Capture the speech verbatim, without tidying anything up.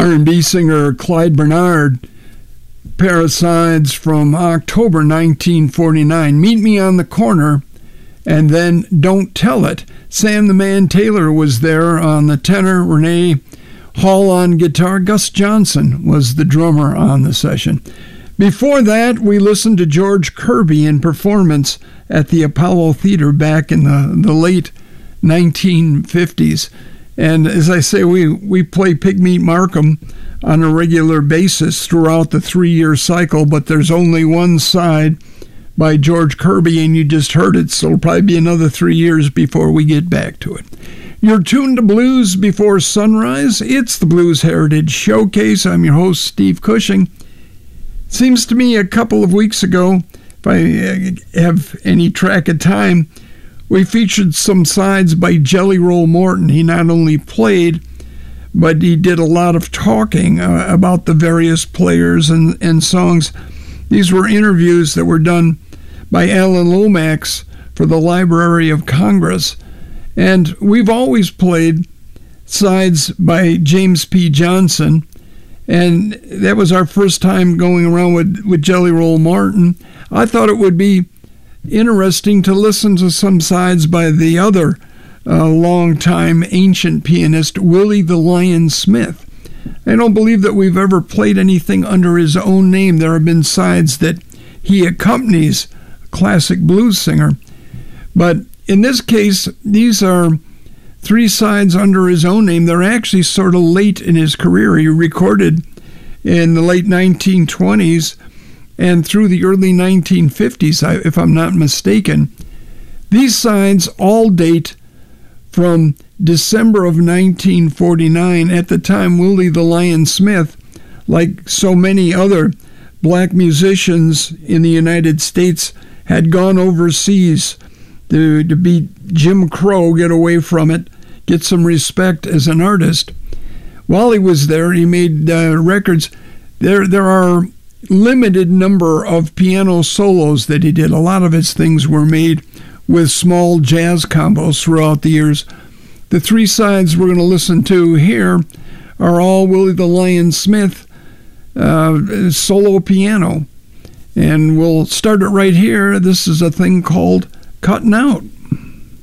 R and B singer Clyde Bernard, pair of sides from October nineteen forty-nine, Meet Me on the Corner, and then Don't Tell It. Sam the Man Taylor was there on the tenor, Renee Hall on guitar, Gus Johnson was the drummer on the session. Before that, we listened to George Kirby in performance at the Apollo Theater back in the, the late nineteen fifties. And as I say, we, we play Pigmeat Markham on a regular basis throughout the three-year cycle, but there's only one side by George Kirby, and you just heard it, so it'll probably be another three years before we get back to it. You're tuned to Blues Before Sunrise. It's the Blues Heritage Showcase. I'm your host, Steve Cushing. Seems to me a couple of weeks ago, if I have any track of time, we featured some sides by Jelly Roll Morton. He not only played, but he did a lot of talking uh, about the various players and, and songs. These were interviews that were done by Alan Lomax for the Library of Congress. And we've always played sides by James P. Johnson, and that was our first time going around with, with Jelly Roll Morton. I thought it would be interesting to listen to some sides by the other uh, long-time ancient pianist, Willie the Lion Smith. I don't believe that we've ever played anything under his own name. There have been sides that he accompanies a classic blues singer, but in this case, these are three sides under his own name. They're actually sort of late in his career. He recorded in the late nineteen twenties and through the early nineteen fifties, if I'm not mistaken. These sides all date from December of nineteen forty-nine. At the time, Willie the Lion Smith, like so many other black musicians in the United States, had gone overseas to, to beat Jim Crow, get away from it, get some respect as an artist. While he was there, he made uh, records. There, there are limited number of piano solos that he did. A lot of his things were made with small jazz combos throughout the years. The three sides we're going to listen to here are all Willie the Lion Smith uh, solo piano. And we'll start it right here. This is a thing called Cutting Out.